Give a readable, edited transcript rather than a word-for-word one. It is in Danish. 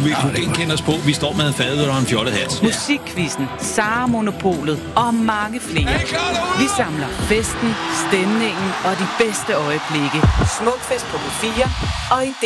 ikke kende os på. Vi står med en fadøl og en fjollet hat. Musikquizzen, Sara Monopolet og mange flere. Vi samler festen, stemningen og de bedste øjeblikke. Smukfest på P4 og i